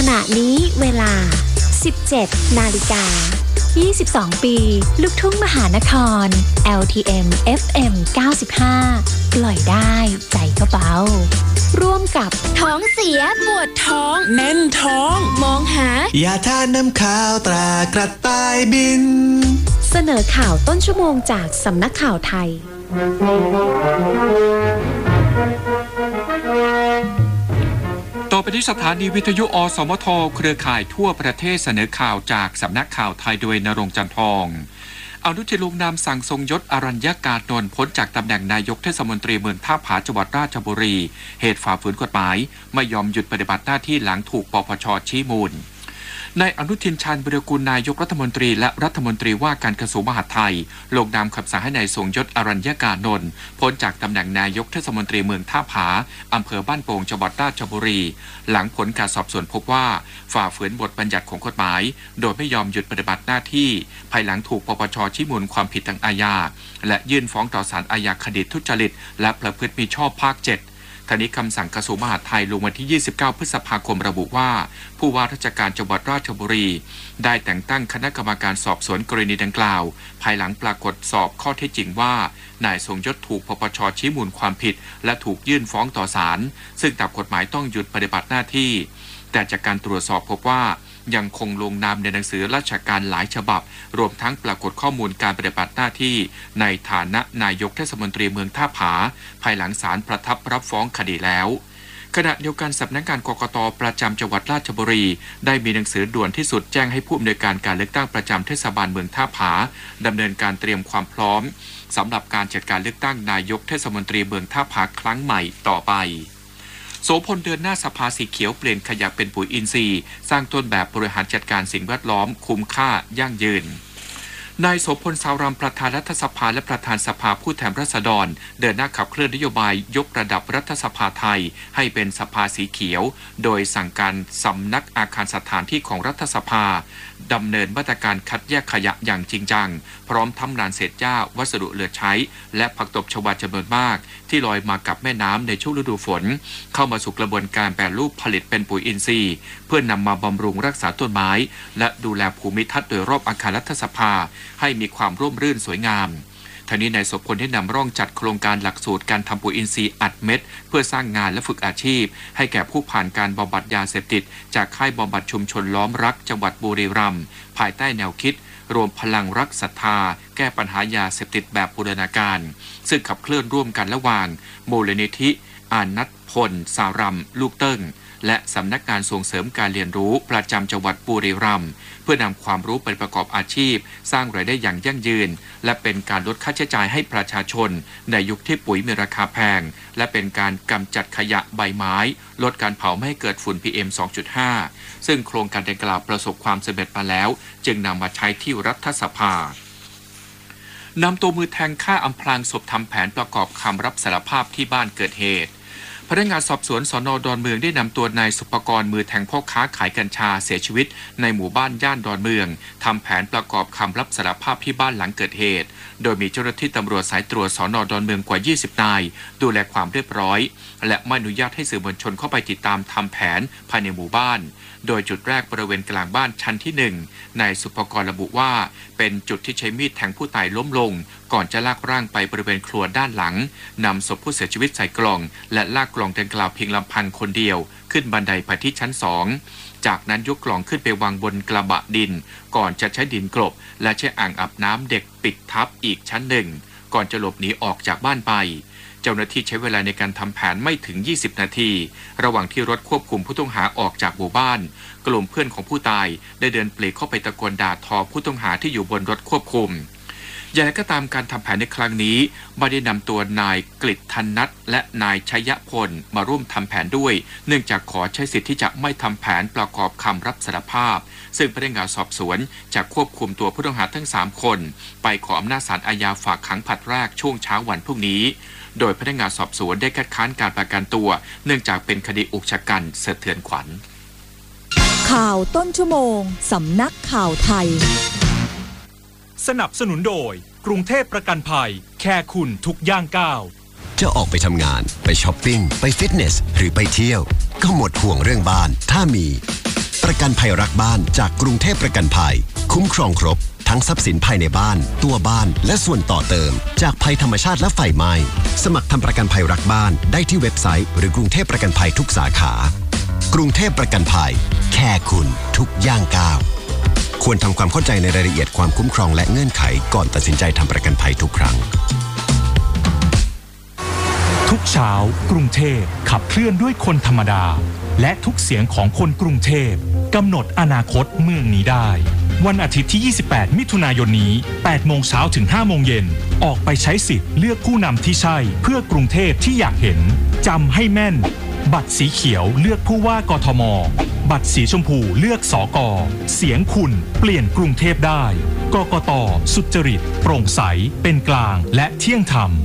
ณะนี้เวลา 17 นาฬิกา 22 ปี ลูกทุ่งมหานคร LTM FM 95 ปล่อยได้ใจก็เบาร่วมกับท้องเสียปวดท้องแน่นท้องมองหายาทานน้ำข้าวตรากระต่ายบินเสนอข่าวต้นชั่วโมงจากสำนักข่าวไทยต่อไปที่สถานีวิทยุอสมทเครือข่ายทั่วประเทศเสนอข่าวจากสำนักข่าวไทยโดยณรงค์ จันทองอนุทินลงนามสั่งทรงยศอรัญญกาญนนท์พ้นจากตำแหน่งนายกเทศมนตรีเมืองท่าผาจังหวัดราชบุรีเหตุฝ่าฝืนกฎหมายไม่ยอมหยุดปฏิบัติหน้าที่หลังถูกปปช.ชี้มูลนายอนุทิน ชาญวิรากูลนายกรัฐมนตรีและรัฐมนตรีว่าการกระทรวงมหาดไทยลงนามคำสั่งให้นายทรงยศอรัญญกาญนนท์พ้นจากตำแหน่งนายกเทศมนตรีเมืองท่าผาอำเภอบ้านโป่งจังหวัดราชบุรีหลังผลการสอบสวนพบว่าฝ่าฝืนบทบัญญัติของกฎหมายโดยไม่ยอมหยุดปฏิบัติหน้าที่ภายหลังถูกปปช.ชี้มูลความผิดทางอาญาและยื่นฟ้องต่อศาลอาญาคดีทุจริตและประพฤติมิชอบภาค 7ทางนี้คำสั่งกระทรวงมหาดไทยลงวันที่ 29 พฤษภาคมระบุว่าผู้ว่าราชการจังหวัดราชบุรีได้แต่งตั้งคณะกรรมการสอบสวนกรณีดังกล่าวภายหลังปรากฏสอบข้อเท็จจริงว่านายทรงยศถูกปปช.ชี้มูลความผิดและถูกยื่นฟ้องต่อศาลซึ่งตามกฎหมายต้องหยุดปฏิบัติหน้าที่แต่จากการตรวจสอบพบว่ายังคงลงนามในหนังสือราชการหลายฉบับรวมทั้งปรากฏข้อมูลการปฏิบัติหน้าที่ในฐานะนายกเทศมนตรีเมืองท่าผาภายหลังศาลประทับรับฟ้องคดีแล้วขณะเดียวกันสำนักงานกกต.ประจำจังหวัดราชบุรีได้มีหนังสือด่วนที่สุดแจ้งให้ผู้อำนวยการการเลือกตั้งประจำเทศบาลเมืองท่าผาดำเนินการเตรียมความพร้อมสำหรับการจัดการเลือกตั้งนายกเทศมนตรีเมืองท่าผาครั้งใหม่ต่อไปโสพลเดินหน้าสภาสีเขียวเปลี่ยนขยะเป็นปุ๋ยอินทรีย์สร้างต้นแบบบริหารจัดการสิ่งแวดล้อมคุ้มค่ายั่งยืนนายโสพล สาวรำประธานรัฐสภาและประธานสภาผู้แทนราษฎรเดินหน้าขับเคลื่อนนโยบายยกระดับรัฐสภาไทยให้เป็นสภาสีเขียวโดยสั่งการสำนักอาคารสถานที่ของรัฐสภาดำเนินมาตรการคัดแยกขยะอย่างจริงจังพร้อมทำลานเศษหญ้าวัสดุเหลือใช้และผักตบชวาจำนวนมากที่ลอยมากับแม่น้ำในช่วงฤดูฝนเข้ามาสู่กระบวนการแปรรูปผลิตเป็นปุ๋ยอินทรีย์เพื่อนำมาบำรุงรักษาต้นไม้และดูแลภูมิทัศน์โดยรอบอาคารรัฐสภาให้มีความร่มรื่นสวยงามทางนี้นายโสพลได้นำร่องจัดโครงการหลักสูตรการทำปุ๋ยอินทรีย์อัดเม็ดเพื่อสร้างงานและฝึกอาชีพให้แก่ผู้ผ่านการบำบัดยาเสพติดจากค่ายบำบัดชุมชนล้อมรักจังหวัดบุรีรัมย์ภายใต้แนวคิดรวมพลังรักศรัทธาแก้ปัญหายาเสพติดแบบบูรณาการซึ่งขับเคลื่อนร่วมกันระหว่างมูลนิธิอานัทพลสารัมลูกเติ้งและสำนักงานส่งเสริมการเรียนรู้ประจำจังหวัดบุรีรัมย์เพื่อนำความรู้ไปประกอบอาชีพสร้างรายได้อย่างยั่งยืนและเป็นการลดค่าใช้จ่ายให้ประชาชนในยุคที่ปุ๋ยมีราคาแพงและเป็นการกำจัดขยะใบไม้ลดการเผาไม่ให้เกิดฝุ่น PM 2.5 ซึ่งโครงการดังกล่าวประสบความสำเร็จมาแล้วจึงนำมาใช้ที่รัฐสภานำตัวมือแทงฆ่าอำพรางศพทำแผนประกอบคำรับสารภาพที่บ้านเกิดเหตุพนักงานสอบสวนสน.ดอนเมืองได้นำตัวนายสุภกรมือแทงพ่อค้าขายกัญชาเสียชีวิตในหมู่บ้านย่านดอนเมืองทำแผนประกอบคำรับสารภาพที่บ้านหลังเกิดเหตุโดยมีเจ้าหน้าที่ตำรวจสายตรวจสน.ดอนเมืองกว่า20นายดูแลความเรียบร้อยและไม่อนุญาตให้สื่อมวลชนเข้าไปติดตามทำแผนภายในหมู่บ้านโดยจุดแรกบริเวณกลางบ้านชั้นที่1นายสุภกรระบุว่าเป็นจุดที่ใช้มีดแทงผู้ตายล้มลงก่อนจะลากร่างไปบริเวณครัวด้านหลังนำศพผู้เสียชีวิตใส่กล่องและลากกล่องดังกล่าวเพียงลำพังคนเดียวขึ้นบันไดไปที่ชั้น2จากนั้นยกกล่องขึ้นไปวางบนกระบะดินก่อนจะใช้ดินกลบและใช้อ่างอาบน้ำเด็กปิดทับอีกชั้น1ก่อนจะหลบหนีออกจากบ้านไปเจ้าหน้าที่ใช้เวลาในการทำแผนไม่ถึง20นาทีระหว่างที่รถควบคุมผู้ต้องหาออกจากหมู่บ้านกลุ่มเพื่อนของผู้ตายได้เดินปลีกเข้าไปตะโกนด่าทอผู้ต้องหาที่อยู่บนรถควบคุมอย่างไรก็ตามการทำแผนในครั้งนี้ไม่ได้นำตัวนายกฤษธนัทและนายชัยพลมาร่วมทำแผนด้วยเนื่องจากขอใช้สิทธิ์ที่จะไม่ทำแผนประกอบคำรับสารภาพซึ่งพนักงานสอบสวนจะควบคุมตัวผู้ต้องหาทั้ง3คนไปขออำนาจศาลอาญาฝากขังผลัดแรกช่วงเช้าวันพรุ่งนี้โดยพนักงานสอบสวนได้คัดค้านการประกันตัวเนื่องจากเป็นคดีอุกชะกันสะเทือนขวัญข่าวต้นชั่วโมงสำนักข่าวไทยสนับสนุนโดยกรุงเทพประกันภัยแค่คุณทุกย่างก้าวจะออกไปทำงานไปช้อปปิ้งไปฟิตเนสหรือไปเที่ยวก็หมดห่วงเรื่องบ้านถ้ามีประกันภัยรักบ้านจากกรุงเทพประกันภัยคุ้มครองครบทั้งทรัพย์สินภายในบ้านตัวบ้านและส่วนต่อเติมจากภัยธรรมชาติและไฟไหม้สมัครทำประกันภัยรักบ้านได้ที่เว็บไซต์หรือกรุงเทพประกันภัยทุกสาขากรุงเทพประกันภัยแค่คุณทุกย่างก้าวควรทำความเข้าใจในรายละเอียดความคุ้มครองและเงื่อนไขก่อนตัดสินใจทำประกันภัยทุกครั้งทุกเช้ากรุงเทพขับเคลื่อนด้วยคนธรรมดาและทุกเสียงของคนกรุงเทพกำหนดอนาคตเมืองนี้ได้วันอาทิตย์ที่ 28 มิถุนายนนี้ 8 โมงเช้าถึง 5 โมงเย็นออกไปใช้สิทธิ์เลือกผู้นำที่ใช่เพื่อกรุงเทพที่อยากเห็นจำให้แม่นบัตรสีเขียวเลือกผู้ว่ากทมบัตรสีชมพูเลือกสก.เสียงคุณเปลี่ยนกรุงเทพได้กกต.สุจริตโปร่งใสเป็นกลางและเที่ยงธรรม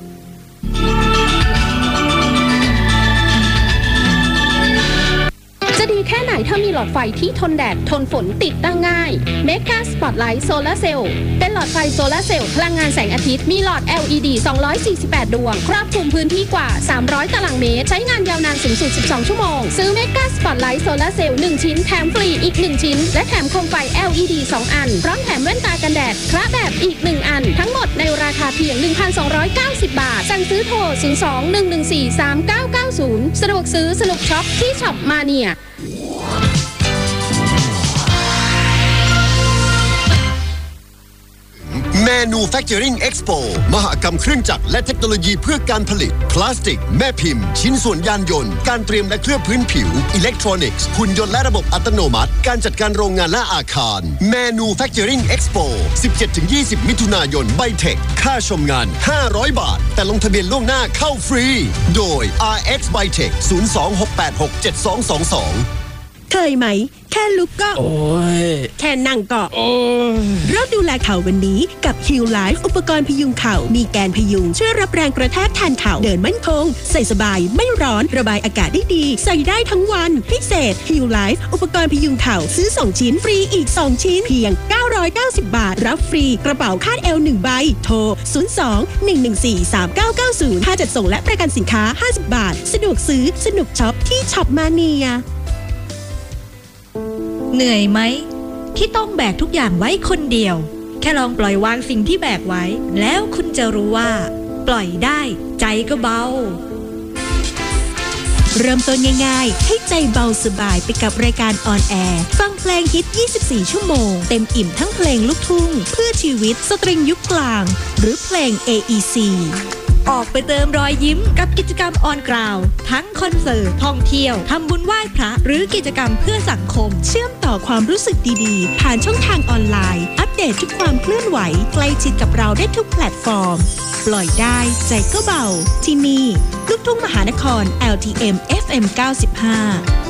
จะดีแค่ไหนถ้ามีหลอดไฟที่ทนแดดทนฝนติดตั้งง่าย Mega Spotlight Solar Cell เป็นหลอดไฟโซลาร์เซลล์พลังงานแสงอาทิตย์มีหลอด LED 248 ดวงครอบคลุมพื้นที่กว่า300ตารางเมตรใช้งานยาวนานสูงสุด12ชั่วโมงซื้อ Mega Spotlight Solar Cell 1 ชิ้นแถมฟรีอีก1ชิ้นและแถมโคมไฟ LED 2 อันพร้อมแถมแว่นตากันแดดคละแบบอีก1อันทั้งหมดในราคาเพียง 1,290 บาทสั่งซื้อโทร 02-114-3990 สะดวกซื้อสนุกช็อปที่ช็อปมาเนีย Manufacturing Expo มหกรรมเครื่องจักรและเทคโนโลยีเพื่อการผลิตพลาสติกแม่พิมพ์ชิ้นส่วนยานยนต์การเตรียมและเคลือบพื้นผิวอิเล็กทรอนิกส์หุ่นยนต์และระบบอัตโนมัติการจัดการโรงงานและอาคาร Manufacturing Expo 17-20 มิถุนายนไบเทคค่าชมงาน500 บาทแต่ลงทะเบียนล่วงหน้าเข้าฟรีโดย RX Bytech 02-686-7222 เคยไหมแค่ลุกก็โอ้ยแค่นั่งก็โอ้ยเริ่มดูแลเข่าวันนี้กับ Heal Life อุปกรณ์พยุงเข่ามีแกนพยุงช่วยรับแรงกระแทกแทนเข่าเดินมั่นคงใส่สบายไม่ร้อนระบายอากาศได้ดีใส่ได้ทั้งวันพิเศษ Heal Life อุปกรณ์พยุงเข่าซื้อ2ชิ้นฟรีอีก2ชิ้นเพียง990 บาทรับฟรีกระเป๋าคาดเอว1ใบโทร02-114-3990ค่าจัดส่งและประกันสินค้า50 บาทสะดวกซื้อสนุกช็อปที่ช็อปมาเนียเหนื่อยไหมที่ต้องแบกทุกอย่างไว้คนเดียวแค่ลองปล่อยวางสิ่งที่แบกไว้แล้วคุณจะรู้ว่าปล่อยได้ใจก็เบาเริ่มต้นง่ายๆให้ใจเบาสบายไปกับรายการออนแอร์ฟังเพลงฮิต24ชั่วโมงเต็มอิ่มทั้งเพลงลูกทุ่งเพื่อชีวิตสตริงยุคกลางหรือเพลง AEC ออกไปเติมรอยยิ้มกับกิจกรรมออนกราวทั้งคอนเสิร์ตท่องเที่ยวทำบุญไหว้พระหรือกิจกรรมเพื่อสังคมเชื่อมต่อความรู้สึกดีๆผ่านช่องทางออนไลน์อัปเดตทุกความเคลื่อนไหวใกล้ชิดกับเราได้ทุกแพลตฟอร์มปล่อยได้ใจก็เบาที่นี่ลูกทุ่งมหานคร LTM FM 95